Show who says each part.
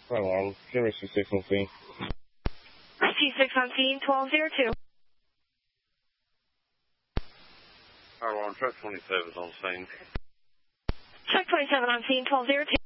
Speaker 1: Hello, give me C6 on scene.
Speaker 2: C6 on scene, 1202.
Speaker 1: Hello, truck 27 is on scene.
Speaker 2: Truck 27 on scene, 1202.